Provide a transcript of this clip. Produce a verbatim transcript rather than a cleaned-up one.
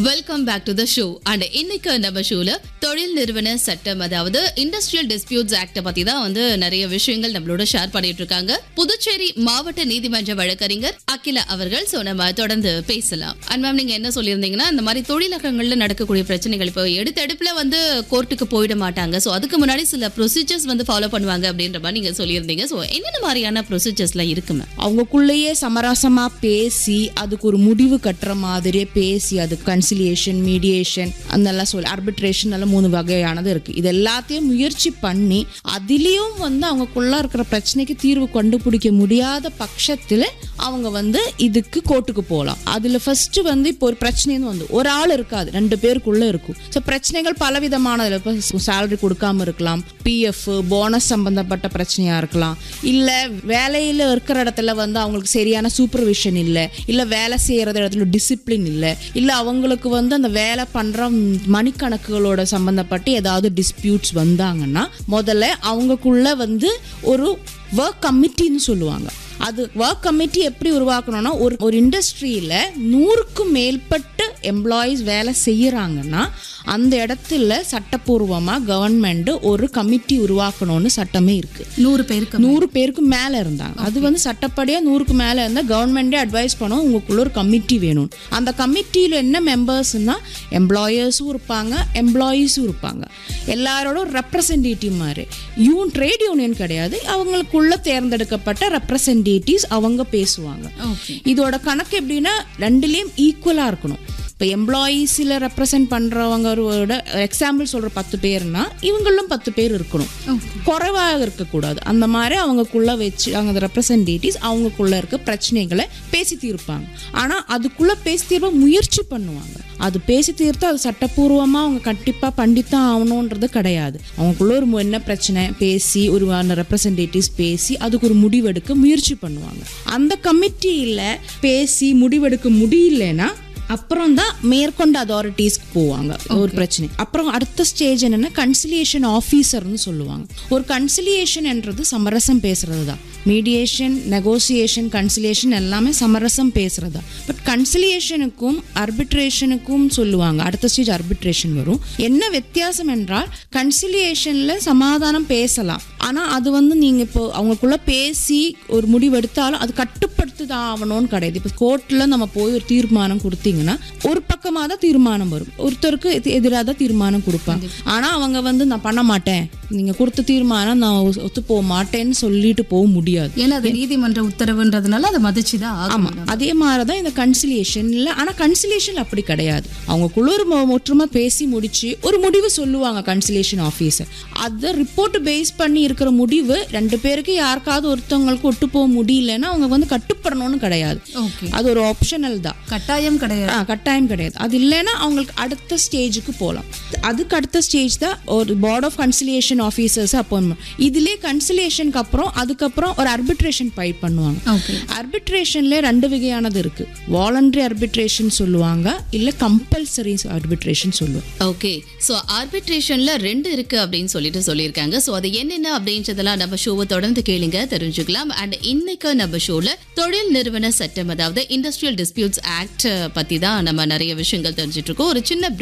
Welcome back to the show. And இன்னைக்கு நம்ம ஷோல தொழில் நிறுவன சட்டம், அதாவது இண்டஸ்ட்ரியல் டிஸ்பியூட்ஸ் ஆக்ட பத்தி தான் வந்து நிறைய விஷயங்கள் நம்மளோட ஷேர் பண்ணிட்டு இருக்காங்க புதுச்சேரி மாவட்ட நீதிமன்ற வழக்கறிஞர் அகிலா அவர்கள். சோ நம்ம தொடர்ந்து பேசலாம். அண்ட் மேம், நீங்க என்ன சொல்லியிருந்தீங்கன்னா, இந்த மாதிரி தொழிலகங்கள்ல நடக்கக்கூடிய பிரச்சனைகள் இப்போ எடுத்தடுப்புல வந்து கோர்ட்டுக்கு போயிட மாட்டாங்க. சோ அதுக்கு முன்னாடி சில ப்ரொசீஜர்ஸ் வந்து ஃபாலோ பண்ணுவாங்க அப்படின்ற மாதிரி நீங்க சொல்லியிருந்தீங்க. சோ என்னென்ன மாதிரியான ப்ரொசீஜர்ஸ்லாம் இருக்குமே? அவங்களுக்குள்ளேயே சமரசமா பேசி அதுக்கு ஒரு முடிவு கட்டுற மாதிரியே பேசி அது கன்சிலியேஷன், மீடியேஷன், அதெல்லாம் சொல்லி ஆர்பிட்ரேஷன் எல்லாம் மூணு வகையானது இருக்கு. இது எல்லாத்தையும் முயற்சி பண்ணி அதிலையும் வந்து அவங்களுக்குள்ள இருக்கிற பிரச்சனைக்கு தீர்வு கண்டுபிடிக்க முடியாத பட்சத்தில் அவங்க வந்து இதுக்கு கோர்ட்டுக்கு போகலாம். அதுல ஃபர்ஸ்ட் வந்து இப்போ ஒரு பிரச்சனைன்னு வந்து ஒரு ஆள் இருக்காது, ரெண்டு பேருக்குள்ள இருக்கும். ஸோ பிரச்சனைகள் பலவிதமானது. இப்போ சேலரி கொடுக்காம இருக்கலாம், பிஎஃப் போனஸ் சம்பந்தப்பட்ட பிரச்சனையா இருக்கலாம், இல்ல வேலையில இருக்கிற இடத்துல வந்து அவங்களுக்கு சரியான சூப்பர்விஷன் இல்லை, இல்ல வேலை செய்யற இடத்துல டிசிப்ளின் இல்லை, இல்ல அவங்களுக்கு வந்து அந்த வேலை பண்ற மணிக்கணக்குகளோட சம்பந்தப்பட்டு ஏதாவது டிஸ்பியூட்ஸ் வந்தாங்கன்னா முதல்ல அவங்களுக்குள்ள வந்து ஒரு ஒர்க் கமிட்டின்னு சொல்லுவாங்க. அது ஒர்க் கமிட்டி எப்படி உருவாக்கணும்னா, ஒரு ஒரு இண்டஸ்ட்ரியில நூறுக்கும் மேற்பட்ட எம்ப்ளாயிஸ் வேலை செய்யறாங்கன்னா அந்த இடத்துல சட்டப்பூர்வமா கவர்மெண்ட் ஒரு கமிட்டி உருவாக்கணும்னு சட்டமே இருக்கு. நூறு பேருக்கு நூறு பேருக்கு மேல இருந்தாங்க, அது வந்து சட்டப்படியா நூறுக்கு மேல இருந்தா கவர்மெண்டே அட்வைஸ் பண்ணும் உங்களுக்குள்ள ஒரு கமிட்டி வேணும். அந்த கமிட்டியில என்ன மெம்பர்ஸ்னா எம்ப்ளாயர்ஸும் இருப்பாங்க, எம்ப்ளாயீஸும் இருப்பாங்க, எல்லாரோட ரெப்ரசன்டேட்டிவ் மாதிரி. யூன் ட்ரேட் யூனியன் கிடையாது, அவங்களுக்குள்ள தேர்ந்தெடுக்கப்பட்ட ரெப்ரசன்டேட்டிவ்ஸ் அவங்க பேசுவாங்க. இதோட கணக்கு எப்படின்னா ரெண்டுலயும் ஈக்குவலா இருக்கணும். இப்போ எம்ப்ளாயீஸில் ரெப்ரசென்ட் பண்ணுறவங்களோட எக்ஸாம்பிள் சொல்கிற பத்து பேர்னா இவங்களும் பத்து பேர் இருக்கணும், குறைவாக இருக்கக்கூடாது. அந்த மாதிரி அவங்களுக்குள்ளே வச்சு அவங்க ரெப்ரசன்டேட்டிவ்ஸ் அவங்களுக்குள்ள இருக்க பிரச்சனைகளை பேசி தீர்ப்பாங்க. ஆனால் அதுக்குள்ளே பேசி தீர்ப்ப முயற்சி பண்ணுவாங்க. அது பேசி தீர்த்து அது சட்டப்பூர்வமாக அவங்க கண்டிப்பாக பண்ணித்தான் ஆகணுன்றது கிடையாது. அவங்களுக்குள்ள ஒரு என்ன பிரச்சனை பேசி ஒரு ரெப்ரசன்டேட்டிவ்ஸ் பேசி அதுக்கு ஒரு முடிவெடுக்க முயற்சி பண்ணுவாங்க. அந்த கமிட்டியில் பேசி முடிவெடுக்க முடியலன்னா அப்புறம் தான் மேற்கொண்ட அதாரிட்டிஸ்க்கு போவாங்க ஒரு பிரச்சனை. அப்புறம் அடுத்த ஸ்டேஜ் என்னன்னா கன்சிலியேஷன் ஆஃபீஸர்னு சொல்லுவாங்க. ஒரு கன்சிலியேஷன் என்றது சமரசம் பேசுறது தான். மீடியேஷன், நெகோசியேஷன், கன்சிலியேஷன் எல்லாமே சமரசம் பேசுறது தான். பட் கன்சிலியேஷனுக்கும் ஆர்பிட்ரேஷனுக்கும் சொல்லுவாங்க அடுத்த ஸ்டேஜ் ஆர்பிட்ரேஷன் வரும். என்ன வித்தியாசம் என்றால் கன்சிலியேஷன்ல சமாதானம் பேசலாம், ஆனால் அது வந்து நீங்க இப்போ அவங்களுக்குள்ள பேசி ஒரு முடிவெடுத்தாலும் அது கட்டுப்படுத்தி தான் ஆகணும்னு கிடையாது. இப்போ கோர்ட்ல நம்ம போய் ஒரு தீர்மானம் கொடுத்தீங்க ஒரு பக்கமா தான் தீர்மானம் வரும், ஒருத்தருக்கு எதிராக தான் தீர்மானம் கொடுப்பாங்க. ஆனா அவங்க வந்து நான் பண்ண மாட்டேன், நீங்க கொடுத்த தீர்மானம் நான் ஒத்து போக மாட்டேன்னு சொல்லிட்டு போக முடியாது. ஏன்னா அது நீதிமன்ற உத்தரவுன்றதுனால அதை மதிச்சுதான். ஆமா, அதே மாதிரிதான் இந்த கன்சிலியேஷன் இல்ல. ஆனா கன்சிலியேஷன் அப்படி கிடையாது. அவங்க குளிர் ஒற்றுமை பேசி முடிச்சு ஒரு முடிவு சொல்லுவாங்க கன்சிலியேஷன் ஆபீசர். அதை ரிப்போர்ட் பேஸ் பண்ணி இருக்கிற முடிவு ரெண்டு பேருக்கு யாருக்காவது ஒருத்தவங்களுக்கு ஒட்டு போக முடியலன்னா அவங்க வந்து கட்டுப்படணும்னு கிடையாது. அது ஒரு ஆப்ஷனல் தான், கட்டாயம் கிடையாது. கட்டாயம் கிடையாது. அது இல்லைன்னா அவங்களுக்கு அடுத்த ஸ்டேஜுக்கு போகலாம். அதுக்கு அடுத்த ஸ்டேஜ் தான் ஒரு board of conciliation officers appointment. இதுலேயே கன்சிலியேஷனுக்கு அப்புறம் அதுக்கப்புறம் ஒரு ஆர்பிட்ரேஷன் ஃபைல் பண்ணுவாங்க. ஆர்பிட்ரேஷன்ல ரெண்டு வகையானது இருக்கு. வாலண்டரி ஆர்பிட்ரேஷன் சொல்லுவாங்க, இல்ல கம்பல்சரி ஆர்பிட்ரேஷன் சொல்லுவாங்க. ஓகே, சோ ஆர்பிட்ரேஷன்ல ரெண்டு இருக்கு அப்படின்னு சொல்லிட்டு சொல்லியிருக்காங்க. சோ அது என்னென்ன அப்படின்றதெல்லாம் நம்ம ஷோவை தொடர்ந்து கேளுங்க, தெரிஞ்சுக்கலாம். அண்ட் இன்னைக்கு நம்ம ஷோல தொழில் நிறுவன சட்டம், அதாவது இண்டஸ்ட்ரியல் டிஸ்பியூட்ஸ் ஆக்ட் பத்தி தான் நம்ம நிறைய விஷயங்கள் தெரிஞ்சிட்டு இருக்கோம். ஒரு சின்ன